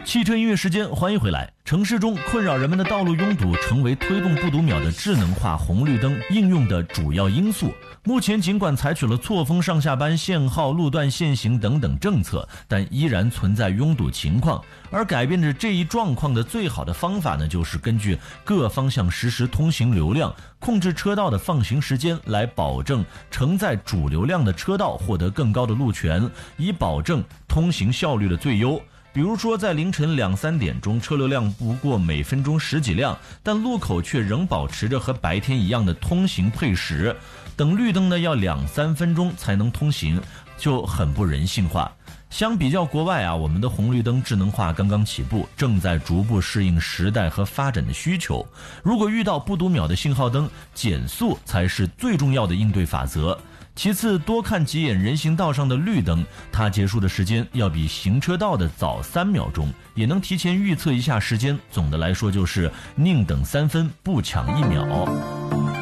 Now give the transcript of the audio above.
汽车音乐时间，欢迎回来。城市中困扰人们的道路拥堵，成为推动不读秒的智能化红绿灯应用的主要因素。目前尽管采取了错峰上下班、限号、路段限行等等政策，但依然存在拥堵情况。而改变着这一状况的最好的方法呢，就是根据各方向实时通行流量，控制车道的放行时间，来保证承载主流量的车道获得更高的路权，以保证通行效率的最优。比如说在凌晨2、3点钟，车流量不过每分钟10几辆，但路口却仍保持着和白天一样的通行配时，等绿灯呢要2、3分钟才能通行，就很不人性化。相比较国外啊，我们的红绿灯智能化刚刚起步，正在逐步适应时代和发展的需求。如果遇到不读秒的信号灯，减速才是最重要的应对法则。其次，多看几眼人行道上的绿灯，它结束的时间要比行车道的早3秒钟，也能提前预测一下时间。总的来说就是宁等3分不抢1秒。